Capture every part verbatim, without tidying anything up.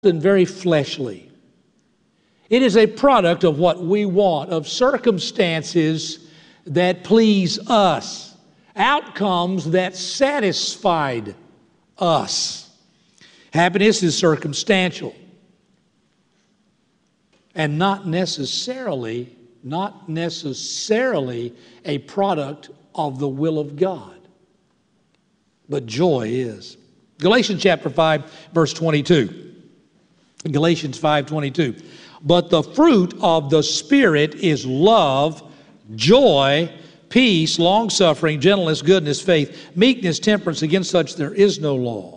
and very fleshly. It is a product of what we want, of circumstances that please us, outcomes that satisfied us. Happiness is circumstantial and not necessarily, not necessarily a product of the will of God. But joy is. Galatians chapter five, verse twenty-two. Galatians five twenty-two. But the fruit of the Spirit is love, joy, peace, long-suffering, gentleness, goodness, faith, meekness, temperance. Against such there is no law.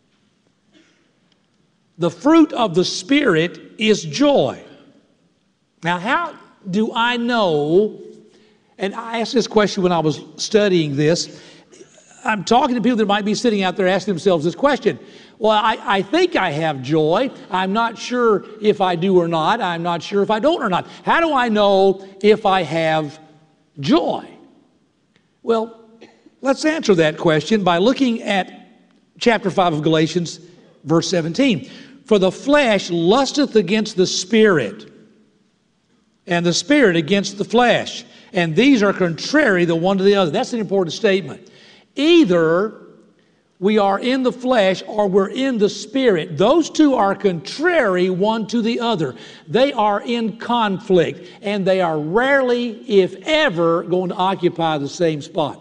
The fruit of the Spirit is joy. Now, how do I know, and I asked this question when I was studying this, I'm talking to people that might be sitting out there asking themselves this question. Well, I, I think I have joy. I'm not sure if I do or not. I'm not sure if I don't or not. How do I know if I have joy? Well, let's answer that question by looking at chapter five of Galatians, verse seventeen. For the flesh lusteth against the Spirit, and the Spirit against the flesh. And these are contrary the one to the other. That's an important statement. Either we are in the flesh or we're in the Spirit. Those two are contrary one to the other. They are in conflict, and they are rarely, if ever, going to occupy the same spot.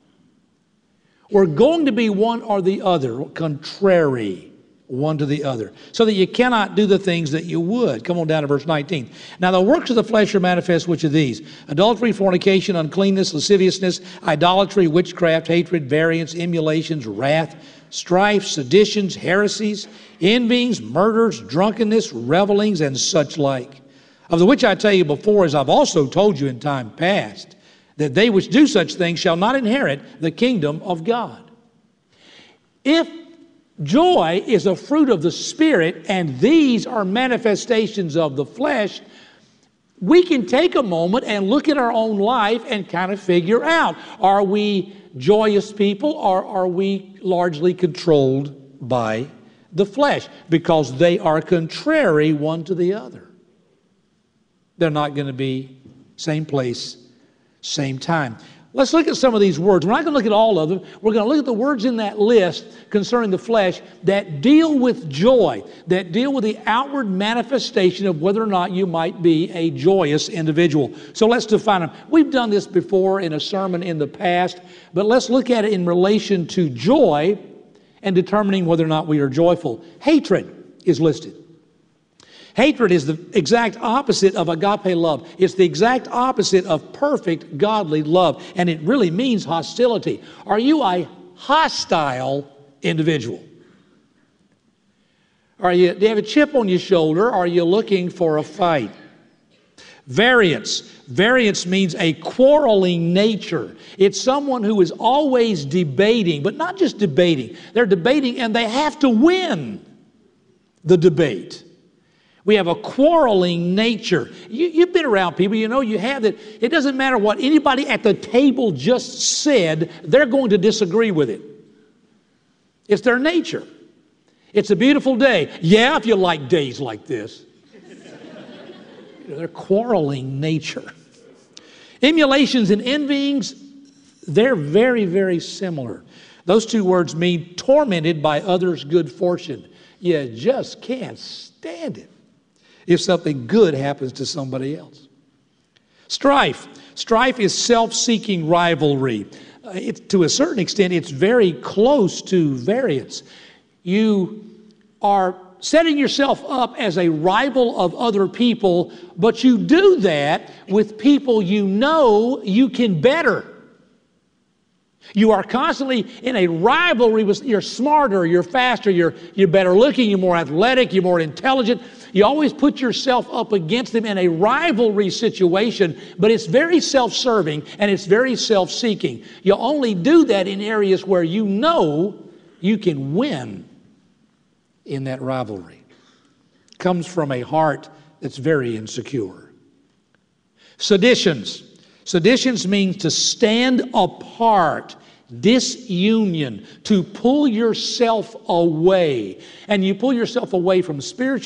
We're going to be one or the other, contrary one to the other, so that you cannot do the things that you would. Come on down to verse nineteen. Now the works of the flesh are manifest, which of these? Adultery, fornication, uncleanness, lasciviousness, idolatry, witchcraft, hatred, variance, emulations, wrath, strife, seditions, heresies, envyings, murders, drunkenness, revelings, and such like. Of the which I tell you before, as I've also told you in time past, that they which do such things shall not inherit the kingdom of God. If joy is a fruit of the Spirit, and these are manifestations of the flesh, we can take a moment and look at our own life and kind of figure out, are we joyous people or are we largely controlled by the flesh? Because they are contrary one to the other. They're not going to be same place, same time. Let's look at some of these words. We're not going to look at all of them. We're going to look at the words in that list concerning the flesh that deal with joy, that deal with the outward manifestation of whether or not you might be a joyous individual. So let's define them. We've done this before in a sermon in the past, but let's look at it in relation to joy and determining whether or not we are joyful. Hatred is listed. Hatred is the exact opposite of agape love. It's the exact opposite of perfect godly love, and it really means hostility. Are you a hostile individual? Are you, do you have a chip on your shoulder? Are you looking for a fight? Variance. Variance means a quarreling nature. It's someone who is always debating, but not just debating. They're debating and they have to win the debate. We have a quarreling nature. You, you've been around people, you know you have that. It doesn't matter what anybody at the table just said, they're going to disagree with it. It's their nature. It's a beautiful day. Yeah, if you like days like this. You know, they're quarreling nature. Emulations and envyings, they're very, very similar. Those two words mean tormented by others' good fortune. You just can't stand it if something good happens to somebody else. Strife. Strife is self-seeking rivalry. Uh, it, to a certain extent, it's very close to variance. You are setting yourself up as a rival of other people, but you do that with people you know you can better. You are constantly in a rivalry with, you're smarter, you're faster, you're, you're better looking, you're more athletic, you're more intelligent. You always put yourself up against them in a rivalry situation, but it's very self-serving and it's very self-seeking. You only do that in areas where you know you can win in that rivalry. It comes from a heart that's very insecure. Seditions. Seditions means to stand apart disunion, to pull yourself away. And you pull yourself away from spiritual